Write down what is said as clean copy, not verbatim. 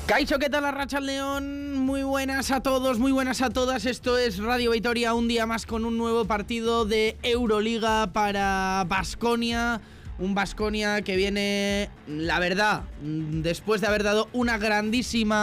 Kaixo, ¿qué tal Arratsaldeon? Muy buenas a todos, muy buenas a todas. Esto es Radio Vitoria, un día más con un nuevo partido de Euroliga para Baskonia. Un Baskonia que viene, la verdad, después de haber dado una grandísima